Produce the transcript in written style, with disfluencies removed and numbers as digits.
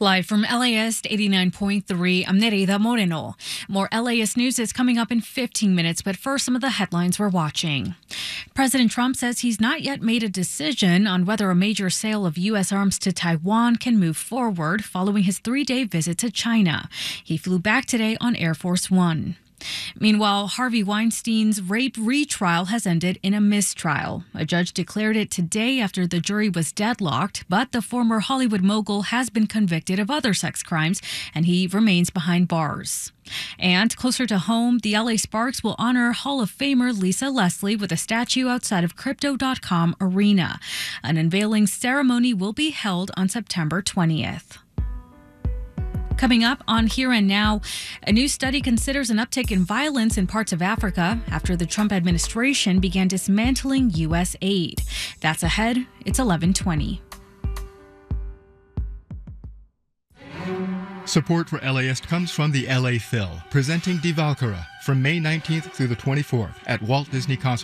Live from LAist 89.3, I'm Nereida Moreno. More LAist news is coming up in 15 minutes, but first, some of the headlines we're watching. President Trump says he's not yet made a decision on whether a major sale of U.S. arms to Taiwan can move forward following his 3-day visit to China. He flew back today on Air Force One. Meanwhile, Harvey Weinstein's rape retrial has ended in a mistrial. A judge declared it today after the jury was deadlocked, but the former Hollywood mogul has been convicted of other sex crimes, and he remains behind bars. And closer to home, the LA Sparks will honor Hall of Famer Lisa Leslie with a statue outside of Crypto.com Arena. An unveiling ceremony will be held on September 20th. Coming up on Here and Now, a new study considers an uptick in violence in parts of Africa after the Trump administration began dismantling U.S. aid. That's ahead. It's 11:20. Support for LAist comes from the LA Phil, presenting Die Walküre from May 19th through the 24th at Walt Disney Concert